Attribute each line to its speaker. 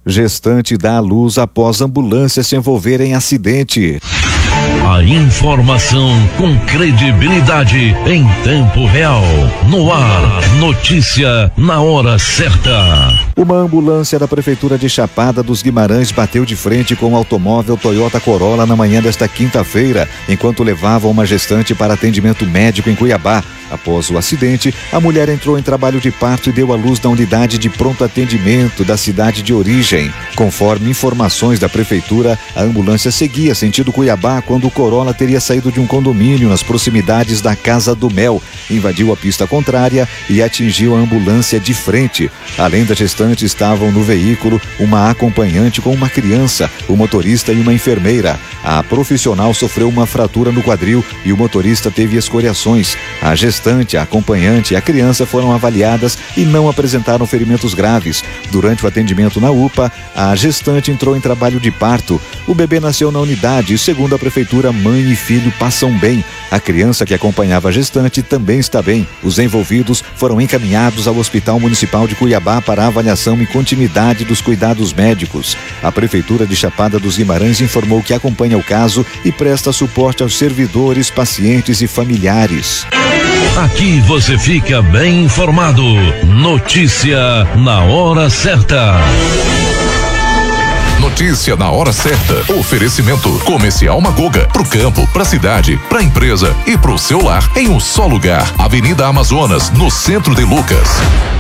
Speaker 1: Gestante dá à luz após ambulância se envolver em acidente.
Speaker 2: A informação com credibilidade em tempo real. No ar, notícia na hora certa.
Speaker 1: Uma ambulância da Prefeitura de Chapada dos Guimarães bateu de frente com um automóvel Toyota Corolla na manhã desta quinta-feira, enquanto levava uma gestante para atendimento médico em Cuiabá. Após o acidente, a mulher entrou em trabalho de parto e deu à luz na unidade de pronto atendimento da cidade de origem. Conforme informações da Prefeitura, a ambulância seguia sentido Cuiabá quando o Corolla teria saído de um condomínio nas proximidades da Casa do Mel, invadiu a pista contrária e atingiu a ambulância de frente. Além da gestante, estavam no veículo uma acompanhante com uma criança, o motorista e uma enfermeira. A profissional sofreu uma fratura no quadril e o motorista teve escoriações. A gestante, a acompanhante e a criança foram avaliadas e não apresentaram ferimentos graves. Durante o atendimento na UPA, a gestante entrou em trabalho de parto. O bebê nasceu na unidade e, segundo a Prefeitura, mãe e filho passam bem. A criança que acompanhava a gestante também está bem. Os envolvidos foram encaminhados ao Hospital Municipal de Cuiabá para avaliação e continuidade dos cuidados médicos. A Prefeitura de Chapada dos Guimarães informou que acompanha o caso e presta suporte aos servidores, pacientes e familiares.
Speaker 2: Aqui você fica bem informado. Notícia na hora certa.
Speaker 3: Notícia na hora certa. Oferecimento Comercial Magoga. Pro campo, pra cidade, pra empresa e pro seu lar em um só lugar. Avenida Amazonas, no centro de Lucas.